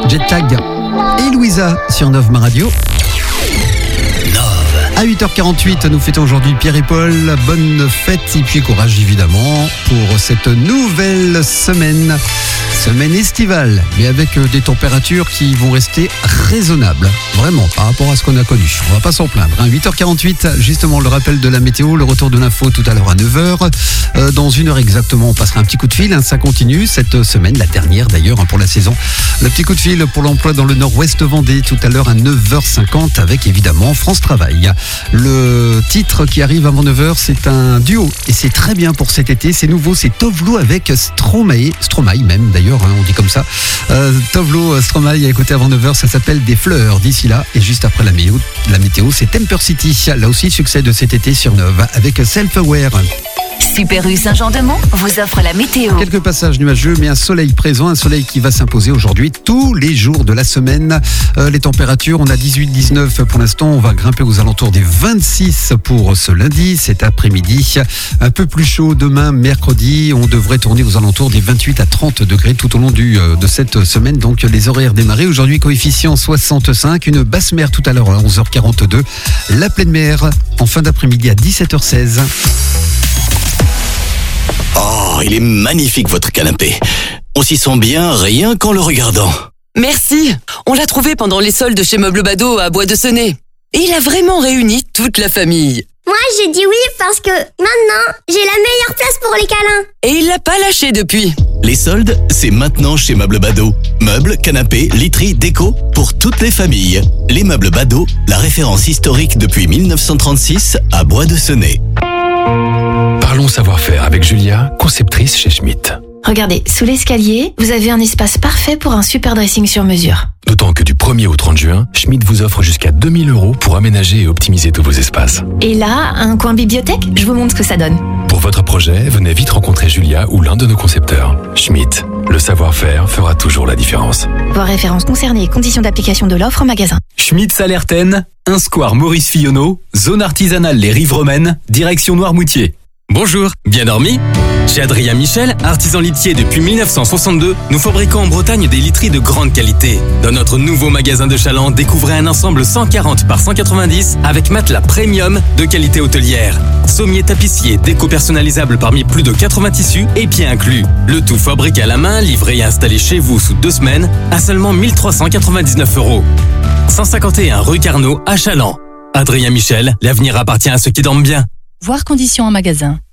Jet Lag et Louisa sur Nov Ma Radio. À 8h48, nous fêtons aujourd'hui Pierre et Paul. Bonne fête et puis courage évidemment pour cette nouvelle semaine estivale, mais avec des températures qui vont rester raisonnables, vraiment, par rapport à ce qu'on a connu. On va pas s'en plaindre. 8h48, justement le rappel de la météo, le retour de l'info tout à l'heure à 9h. Dans une heure exactement, on passera un petit coup de fil. Ça continue cette semaine, la dernière d'ailleurs pour la saison. Le petit coup de fil pour l'emploi dans le nord-ouest Vendée tout à l'heure à 9h50 avec évidemment France Travail. Le titre qui arrive avant 9h, c'est un duo et c'est très bien pour cet été. C'est nouveau, c'est Tovlo avec Stromae même d'ailleurs, on dit comme ça. Tovlo, Stromae à écouter avant 9h, ça s'appelle Des fleurs d'ici là. Et juste après la météo, c'est Temper City. Là aussi, succès de cet été sur Nov avec Self-Aware. Super U Saint-Jean-de-Mont vous offre la météo. Quelques passages nuageux, mais un soleil présent, un soleil qui va s'imposer aujourd'hui tous les jours de la semaine. Les températures, on a 18-19 pour l'instant, on va grimper aux alentours des 26 pour ce lundi, cet après-midi. Un peu plus chaud demain, mercredi, on devrait tourner aux alentours des 28 à 30 degrés tout au long de cette semaine. Donc les horaires démarrés, aujourd'hui coefficient 65, une basse mer tout à l'heure à 11h42, la pleine mer en fin d'après-midi à 17h16. Oh, il est magnifique votre canapé. On s'y sent bien rien qu'en le regardant. Merci. On l'a trouvé pendant les soldes chez Meubles Bado à Bois de Senez. Et il a vraiment réuni toute la famille. Moi, j'ai dit oui parce que maintenant, j'ai la meilleure place pour les câlins. Et il l'a pas lâché depuis. Les soldes, c'est maintenant chez Meubles Bado. Meubles, canapés, literie, déco, pour toutes les familles. Les Meubles Bado, la référence historique depuis 1936 à Bois de Senez. Parlons savoir-faire avec Julia, conceptrice chez Schmitt. Regardez, sous l'escalier, vous avez un espace parfait pour un super dressing sur mesure. D'autant que du 1er au 30 juin, Schmitt vous offre jusqu'à 2 000 € pour aménager et optimiser tous vos espaces. Et là, un coin bibliothèque, je vous montre ce que ça donne. Pour votre projet, venez vite rencontrer Julia ou l'un de nos concepteurs. Schmitt, le savoir-faire fera toujours la différence. Voir références concernées et conditions d'application de l'offre en magasin. Schmitt Salertaine, 1 square Maurice Fillonneau, zone artisanale Les Rives Romaines, direction Noirmoutier. Bonjour, bien dormi ? Chez Adrien Michel, artisan litier depuis 1962, nous fabriquons en Bretagne des literies de grande qualité. Dans notre nouveau magasin de Chaland, découvrez un ensemble 140 par 190 avec matelas premium de qualité hôtelière. Sommier tapissier, déco personnalisable parmi plus de 80 tissus et pieds inclus. Le tout fabriqué à la main, livré et installé chez vous sous 2 semaines à seulement 1 399 €. 151 rue Carnot à Chaland. Adrien Michel, l'avenir appartient à ceux qui dorment bien. Voir conditions en magasin.